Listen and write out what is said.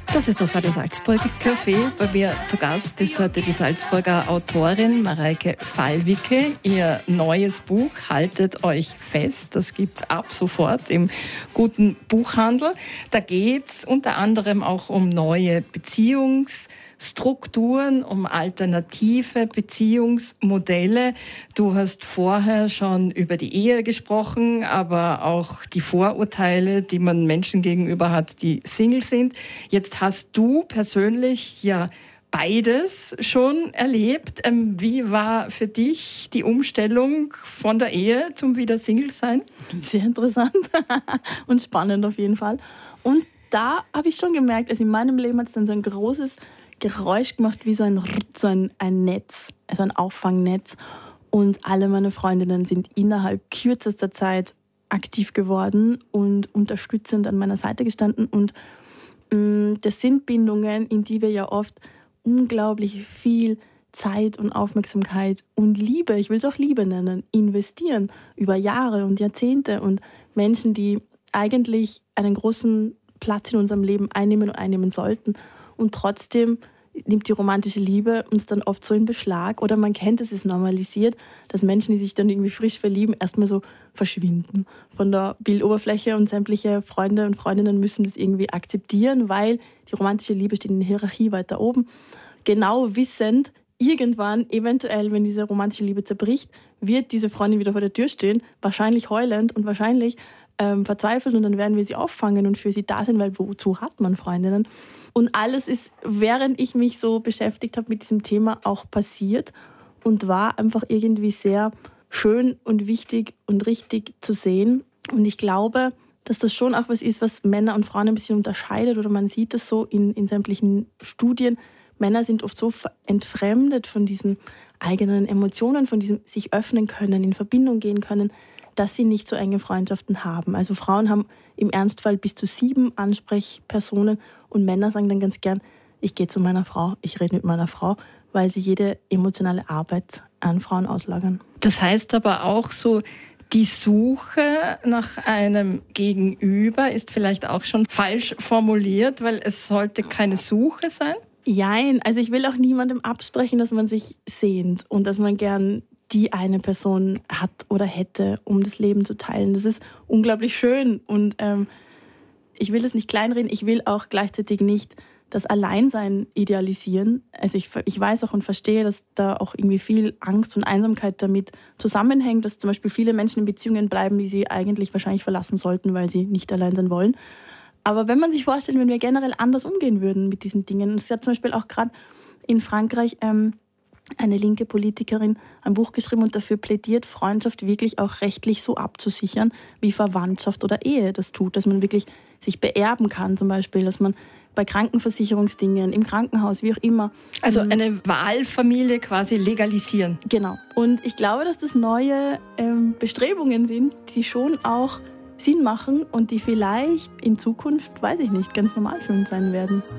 Das ist das Radio Salzburg Café. Bei mir zu Gast ist heute die Salzburger Autorin Mareike Fallwickel. Ihr neues Buch Haltet euch fest, das gibt's ab sofort im guten Buchhandel. Da geht's unter anderem auch um neue Beziehungsstrukturen, um alternative Beziehungsmodelle. Du hast vorher schon über die Ehe gesprochen, aber auch die Vorurteile, die man Menschen gegenüber hat, die Single sind. Jetzt hast du persönlich ja beides schon erlebt. Wie war für dich die Umstellung von der Ehe zum Wieder-Single-Sein? Sehr interessant und spannend auf jeden Fall. Und da habe ich schon gemerkt, also in meinem Leben hat es dann so ein großes Geräusch gemacht, wie so ein Netz, also ein Auffangnetz. Und alle meine Freundinnen sind innerhalb kürzester Zeit aktiv geworden und unterstützend an meiner Seite gestanden. Und das sind Bindungen, in die wir ja oft unglaublich viel Zeit und Aufmerksamkeit und Liebe, ich will es auch Liebe nennen, investieren über Jahre und Jahrzehnte. Und Menschen, die eigentlich einen großen Platz in unserem Leben einnehmen und einnehmen sollten. Und trotzdem nimmt die romantische Liebe uns dann oft so in Beschlag. Oder man kennt es, ist normalisiert, dass Menschen, die sich dann irgendwie frisch verlieben, erstmal so verschwinden von der Bildoberfläche und sämtliche Freunde und Freundinnen müssen das irgendwie akzeptieren, weil die romantische Liebe steht in der Hierarchie weiter oben. Genau wissend, irgendwann, eventuell, wenn diese romantische Liebe zerbricht, wird diese Freundin wieder vor der Tür stehen, wahrscheinlich heulend und wahrscheinlich verzweifelt und dann werden wir sie auffangen und für sie da sein, weil wozu hat man Freundinnen? Und alles ist, während ich mich so beschäftigt habe mit diesem Thema, auch passiert und war einfach irgendwie sehr schön und wichtig und richtig zu sehen. Und ich glaube, dass das schon auch was ist, was Männer und Frauen ein bisschen unterscheidet oder man sieht das so in sämtlichen Studien. Männer sind oft so entfremdet von diesen eigenen Emotionen, von diesem sich öffnen können, in Verbindung gehen können, dass sie nicht so enge Freundschaften haben. Also Frauen haben im Ernstfall bis zu 7 Ansprechpersonen und Männer sagen dann ganz gern, ich gehe zu meiner Frau, ich rede mit meiner Frau, weil sie jede emotionale Arbeit an Frauen auslagern. Das heißt aber auch so, die Suche nach einem Gegenüber ist vielleicht auch schon falsch formuliert, weil es sollte keine Suche sein? Jein, also ich will auch niemandem absprechen, dass man sich sehnt und dass man gern die eine Person hat oder hätte, um das Leben zu teilen. Das ist unglaublich schön und ich will das nicht kleinreden, ich will auch gleichzeitig nicht das Alleinsein idealisieren. Also ich weiß auch und verstehe, dass da auch irgendwie viel Angst und Einsamkeit damit zusammenhängt, dass zum Beispiel viele Menschen in Beziehungen bleiben, die sie eigentlich wahrscheinlich verlassen sollten, weil sie nicht allein sein wollen. Aber wenn man sich vorstellt, wenn wir generell anders umgehen würden mit diesen Dingen, und es hat zum Beispiel auch gerade in Frankreich eine linke Politikerin ein Buch geschrieben und dafür plädiert, Freundschaft wirklich auch rechtlich so abzusichern, wie Verwandtschaft oder Ehe das tut. Dass man wirklich sich beerben kann zum Beispiel, dass man bei Krankenversicherungsdingen, im Krankenhaus, wie auch immer. Also eine Wahlfamilie quasi legalisieren. Genau. Und ich glaube, dass das neue Bestrebungen sind, die schon auch Sinn machen und die vielleicht in Zukunft, weiß ich nicht, ganz normal für uns sein werden.